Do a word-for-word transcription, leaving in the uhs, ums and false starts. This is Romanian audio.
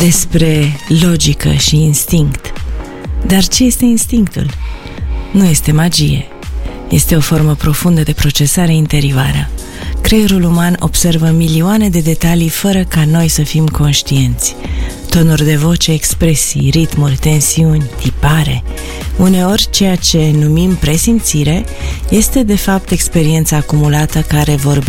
despre logică și instinct. Dar ce este instinctul? Nu este magie. Este o formă profundă de procesare interioară. Creierul uman observă milioane de detalii fără ca noi să fim conștienți. Tonuri de voce, expresii, ritmuri, tensiuni, tipare. Uneori, ceea ce numim presimțire este de fapt experiența acumulată care vorbește